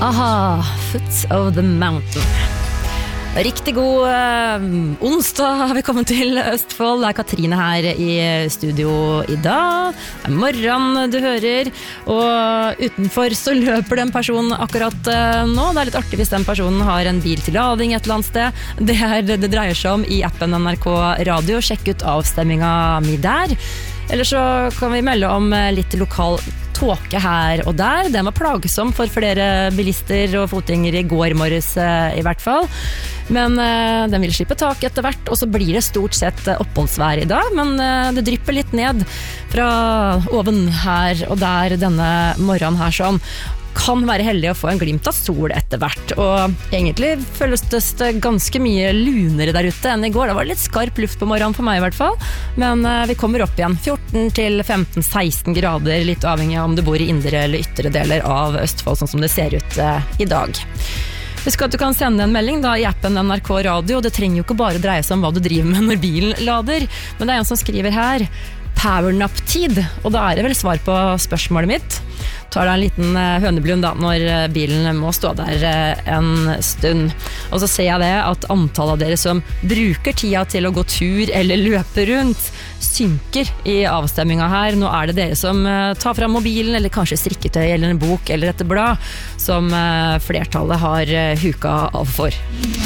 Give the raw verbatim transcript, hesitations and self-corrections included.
Aha, Foot of the Mountain. Riktig god eh, onsdag har vi kommet til Østfold. Det er Katrine her i studio i dag. Det er morgen du hører, og utenfor så løper det en person akkurat eh, nå. Det er litt artig hvis den personen har en bil til lading et eller annet sted. Det er det det dreier seg om i appen N R K Radio. Sjekk ut avstemminga mi der. Eller så kan vi melde om litt lokal tåke her og der. Den var plagsom for flere bilister og fotgjengere i går morges eh, i hvert fall. Men eh, den vil slippe tak etter hvert, og så blir det stort sett eh, oppholdsvær i dag. Men eh, det drypper litt ned fra oven her og der denne morgenen her sånn. Kan være heldig å få en glimt av sol etter hvert, og egentlig føles det ganske mye lunere der ute enn i går. Det var litt skarp luft på morgenen for meg i hvert fall, men uh, vi kommer opp igjen fjorten til femten seksten grader, litt avhengig av om du bor i indre eller ytre deler av Østfold, sånn som det ser ut uh, i dag. Husk at du kan sende en melding da i appen N R K Radio. Det trenger jo ikke bare dreie seg om hva du driver med når bilen lader, men det er en som skriver her powernap-tid, og da er det vel svar på spørsmålet mitt. Tar deg en liten høneblund da, når bilen må stå der en stund. Og så ser jeg det at antallet av dere som bruker tida til å gå tur eller løpe rundt, synker i avstemminga her. Nå er det dere som tar fram mobilen, eller kanskje strikketøy, eller en bok, eller et blad, som flertallet har huka av for.